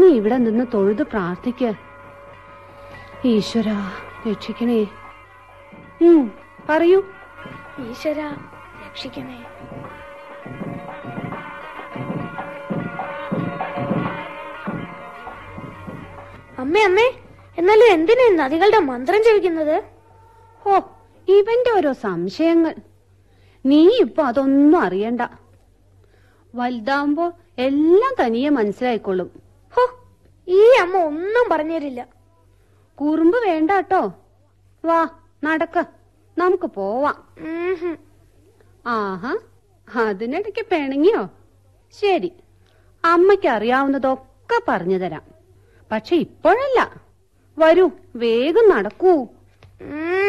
നീ ഇവിടെ നിന്ന് തൊഴുത് പ്രാർത്ഥിക്ക. ഈശ്വരാ രക്ഷിക്കണേ. പറയൂ. ഈശ്വരാ രക്ഷിക്കണേ. അമ്മേ, എന്നാലും എന്തിനാ നദികളുടെ മന്ത്രം ജപിക്കുന്നത്? ഓ, ഇവന്റെ ഓരോ സംശയങ്ങൾ. നീ ഇപ്പൊ അതൊന്നും അറിയണ്ട. വലുതാവുമ്പോ എല്ലാം തനിയെ മനസ്സിലായിക്കൊള്ളും. ഹോ, ഈ അമ്മ ഒന്നും പറഞ്ഞുതരില്ല. കുറുമ്പ് വേണ്ടാട്ടോ. വാ നടക്ക, നമുക്ക് പോവാം. ആഹാ, അതിനിടയ്ക്ക് പിണങ്ങിയോ? ശരി, അമ്മയ്ക്ക് അറിയാവുന്നതൊക്കെ പറഞ്ഞു തരാം. പക്ഷെ ഇപ്പോഴല്ല. വരൂ, വേഗം നടക്കൂ.